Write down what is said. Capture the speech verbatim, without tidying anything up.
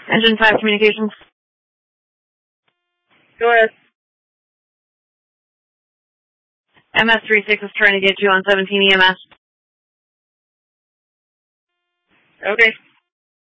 Engine five communications. Go ahead. M S thirty-six is trying to get you on seventeen E M S. Okay.